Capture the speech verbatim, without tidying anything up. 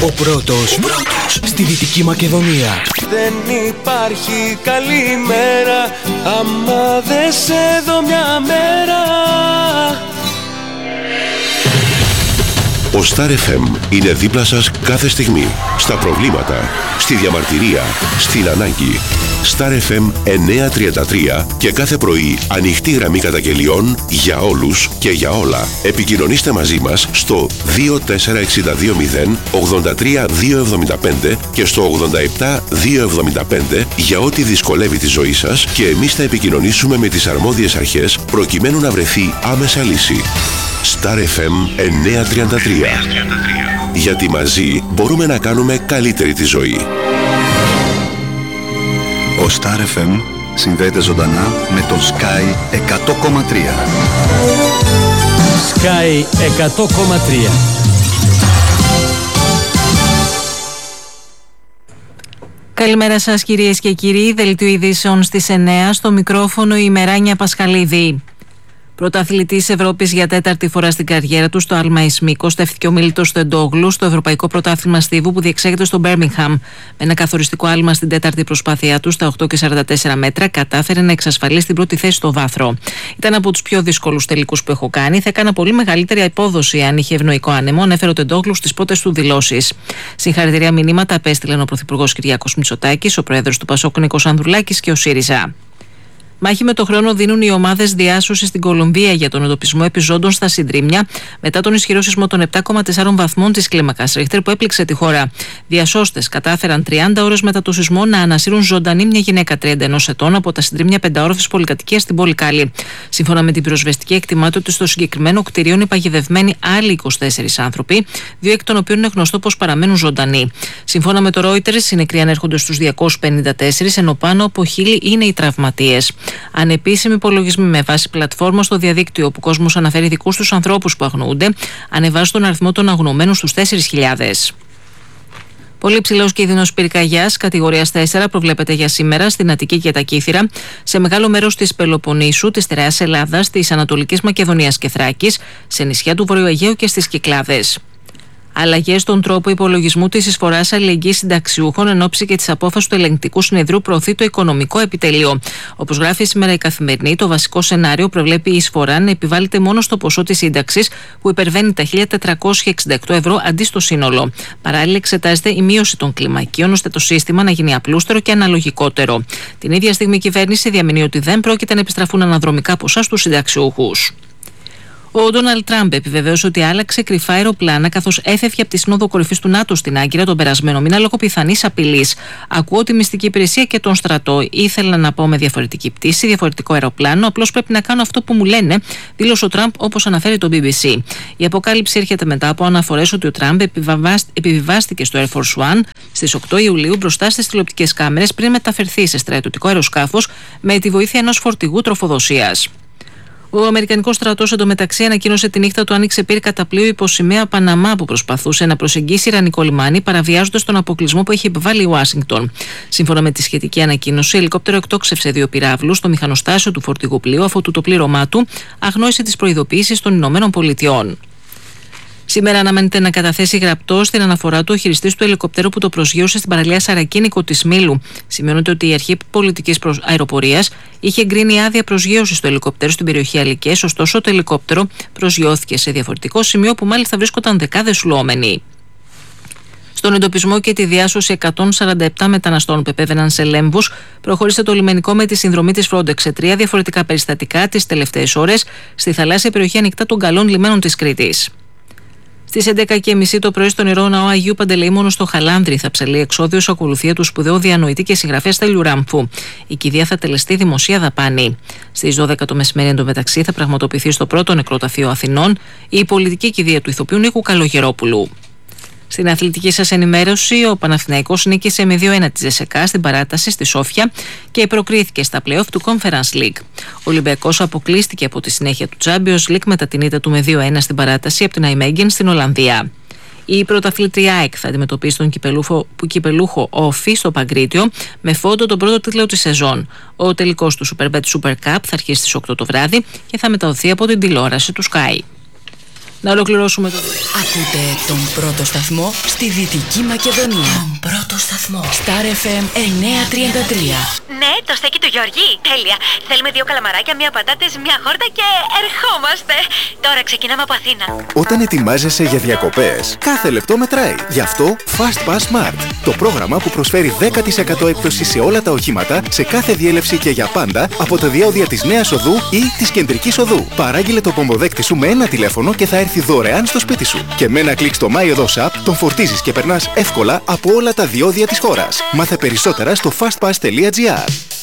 Ο πρώτος, πρώτος στη Δυτική Μακεδονία. Δεν υπάρχει καλή μέρα άμα δεν σε δω μια μέρα. Ο Star εφ εμ είναι δίπλα σας κάθε στιγμή. Στα προβλήματα, στη διαμαρτυρία, στην ανάγκη. Star εφ εμ εννιακόσια τριάντα τρία και κάθε πρωί ανοιχτή γραμμή καταγγελιών για όλους και για όλα. Επικοινωνήστε μαζί μας στο δύο τέσσερα έξι δύο μηδέν ογδόντα τρία διακόσια εβδομήντα πέντε και στο ογδόντα επτά διακόσια εβδομήντα πέντε για ό,τι δυσκολεύει τη ζωή σας και εμείς θα επικοινωνήσουμε με τις αρμόδιες αρχές προκειμένου να βρεθεί άμεσα λύση. Star εφ εμ εννιακόσια τριάντα τρία. Γιατί μαζί μπορούμε να κάνουμε καλύτερη τη ζωή. Ο Star εφ εμ συνδέεται ζωντανά με τον Sky εκατό κόμμα τρία. Sky εκατό κόμμα τρία. Καλημέρα σας κυρίες και κύριοι, δελτίο ειδήσεων στις εννιά, στο μικρόφωνο η Μεράνια Πασχαλίδη. Πρωταθλητής Ευρώπης για τέταρτη φορά στην καριέρα του στο άλμα εις Μύκος, στέφθηκε ο Μίλτος Στεντόγλου στο Ευρωπαϊκό Πρωτάθλημα Στίβου που διεξάγεται στο Μπέρμιγχαμ. Με ένα καθοριστικό άλμα στην τέταρτη προσπάθειά του στα οκτώ και σαράντα τέσσερα μέτρα, κατάφερε να εξασφαλίσει την πρώτη θέση στο βάθρο. Ήταν από τους πιο δύσκολους τελικούς που έχω κάνει. Θα έκανα πολύ μεγαλύτερη απόδοση αν είχε ευνοϊκό άνεμο, ανέφερε ο Τεντόγλου στις πρώτες του δηλώσεις. Συγχαρητήρια μηνύματα απέστειλαν ο Πρωθυπουργός Κυριάκος Μητσοτάκης, ο Πρόεδρος του Πασόκ Νίκος Ανδρουλάκης και ο ΣΥΡΙΖΑ. Μάχη με το χρόνο δίνουν οι ομάδες διάσωσης στην Κολομβία για τον εντοπισμό επιζώντων στα συντρίμμια μετά τον ισχυρό σεισμό των επτά κόμμα τέσσερα βαθμών της κλίμακας Ρίχτερ που έπληξε τη χώρα. Διασώστες κατάφεραν τριάντα ώρες μετά το σεισμό να ανασύρουν ζωντανή μια γυναίκα τριάντα ενός ετών από τα συντρίμμια πενταόροφης πολυκατοικίας στην πόλη Κάλλη. Σύμφωνα με την πυροσβεστική, εκτιμάται ότι στο συγκεκριμένο κτίριο είναι παγιδευμένοι άλλοι είκοσι τέσσερις άνθρωποι, δύο εκ των οποίων είναι γνωστό πως παραμένουν ζωντανοί. Σύμφωνα με το Reuters, οι νεκροί ανέρχονται στους διακόσιους πενήντα τέσσερα, ενώ πάνω από χίλιοι είναι οι τραυματίες. Ανεπίσημοι υπολογισμοί με βάση πλατφόρμα στο διαδίκτυο, όπου ο κόσμος αναφέρει δικούς τους ανθρώπους που αγνοούνται, ανεβάζει τον αριθμό των αγνωμένων στους τέσσερις χιλιάδες. Πολύ ψηλός κίνδυνος πυρκαγιάς κατηγορίας τέσσερα προβλέπεται για σήμερα στην Αττική και τα Κύθυρα, σε μεγάλο μέρος της Πελοποννήσου, της Στερεάς Ελλάδας, της Ανατολικής Μακεδονίας και Θράκης, σε νησιά του Βορείου Αιγαίου και στις Κυκλάδες. Αλλαγές στον τρόπο υπολογισμού της εισφοράς αλληλεγγύης συνταξιούχων εν ώψη και της απόφασης του ελεγκτικού συνεδρίου προωθεί το οικονομικό επιτελείο. Όπως γράφει σήμερα η Καθημερινή, το βασικό σενάριο προβλέπει η εισφορά να επιβάλλεται μόνο στο ποσό της σύνταξης που υπερβαίνει τα χίλια τετρακόσια εξήντα οκτώ ευρώ αντί στο σύνολο. Παράλληλα, εξετάζεται η μείωση των κλιμακίων ώστε το σύστημα να γίνει απλούστερο και αναλογικότερο. Την ίδια στιγμή η κυβέρνηση διαμηνεί ότι δεν πρόκειται να επιστραφούν αναδρομικά ποσά στους συνταξιούχους. Ο Ντόναλντ Τραμπ επιβεβαίωσε ότι άλλαξε κρυφά αεροπλάνα καθώς έφευγε από τη Σύνοδο Κορυφής του ΝΑΤΟ στην Άγκυρα τον περασμένο μήνα λόγω πιθανής απειλής. Ακούω τη μυστική υπηρεσία και τον στρατό. Ήθελα να πάω με διαφορετική πτήση, διαφορετικό αεροπλάνο. Απλώς πρέπει να κάνω αυτό που μου λένε, δήλωσε ο Τραμπ, όπως αναφέρει το μπι μπι σι. Η αποκάλυψη έρχεται μετά από αναφορές ότι ο Τραμπ επιβιβάστηκε στο Air Force One στις οκτώ Ιουλίου μπροστά στις τηλεοπτικές κάμερες πριν μεταφερθεί σε στρατιωτικό αεροσκάφος με τη βοήθεια ενός φορτηγού τροφοδοσίας. Ο Αμερικανικός στρατός εντωμεταξύ ανακοίνωσε τη νύχτα του άνοιξε πύρ κατά πλοίο υπό σημαία Παναμά που προσπαθούσε να προσεγγίσει Ιρανικό λιμάνι, παραβιάζοντας τον αποκλεισμό που έχει επιβάλει η Ουάσιγκτον. Σύμφωνα με τη σχετική ανακοίνωση, ελικόπτερο εκτόξευσε δύο πυράβλους στο μηχανοστάσιο του φορτηγού πλοίου, αφού το πλήρωμά του αγνόησε τις προειδοποιήσεις των Ηνωμένων Πολιτειών. Σήμερα αναμένεται να καταθέσει γραπτό στην αναφορά του ο χειριστής του ελικόπτερου που το προσγείωσε στην παραλία Σαρακίνικο της Μήλου. Σημειώνεται ότι η Αρχή Πολιτικής Αεροπορίας είχε εγκρίνει άδεια προσγείωσης του ελικόπτερου στην περιοχή Αλικές, ωστόσο το ελικόπτερο προσγειώθηκε σε διαφορετικό σημείο που μάλιστα βρίσκονταν δεκάδες λουόμενοι. Στον εντοπισμό και τη διάσωση εκατόν σαράντα επτά μεταναστών που επέβαιναν σε λέμβους, προχώρησε το λιμενικό με τη συνδρομή της Frontex σε τρία διαφορετικά περιστατικά τις τελευταίες ώρες στη θαλάσσια περιοχή ανοιχτά των καλών λιμένων της Κρήτης. Στις έντεκα και τριάντα το πρωί στον Ιερό Ναό Αγίου Παντελεήμονο στο Χαλάνδρι θα ψαλεί εξώδιος ακολουθία του σπουδαίου διανοητή και συγγραφέα Στέλιου Ράμφου. Η κηδεία θα τελεστεί δημοσία δαπάνη. Στις δώδεκα το μεσημέρι εντωμεταξύ θα πραγματοποιηθεί στο πρώτο νεκροταφείο Αθηνών η πολιτική κηδεία του ηθοποιού Νίκου Καλογερόπουλου. Στην αθλητική σας ενημέρωση, ο Παναθηναϊκός νίκησε με δύο ένα της ΖΕΣΕΚΑ στην παράταση στη Σόφια και προκρίθηκε στα play-off του Conference League. Ο Ολυμπιακός αποκλείστηκε από τη συνέχεια του Champions League μετά την ήττα του με δύο ένα στην παράταση από την Αϊμέγγεν στην Ολλανδία. Η πρωταθλήτρια ΑΕΚ θα αντιμετωπίσει τον κυπελούχο, κυπελούχο Όφη στο Παγκρίτιο με φόντο τον πρώτο τίτλο της σεζόν. Ο τελικός του Superbet Super Cup θα αρχίσει στις οκτώ το βράδυ και θα μεταδοθεί από την τηλεόραση του Sky. Να ολοκληρώσουμε το. Ακούτε τον πρώτο σταθμό στη Δυτική Μακεδονία. Τον πρώτο σταθμό. Star εφ εμ εννιακόσια τριάντα τρία. Ναι, το στέκι του Γιώργη. Τέλεια. Θέλουμε δύο καλαμαράκια, μία πατάτες, μία χόρτα και ερχόμαστε. Τώρα ξεκινάμε από Αθήνα. Όταν ετοιμάζεσαι για διακοπές, κάθε λεπτό μετράει. Γι' αυτό Fast Pass Smart. Το πρόγραμμα που προσφέρει δέκα τοις εκατό έκπτωση σε όλα τα οχήματα, σε κάθε διέλευση και για πάντα από τα διόδια της Νέας Οδού ή της Κεντρικής Οδού. Παράγγειλε το πομποδέκτη σου με ένα τηλέφωνο και θα έρθει δωρεάν στο σπίτι σου. Και με ένα κλικ στο MyOdos App τον φορτίζεις και περνάς εύκολα από όλα τα διόδια της χώρας. Μάθε περισσότερα στο fastpass τελεία gr.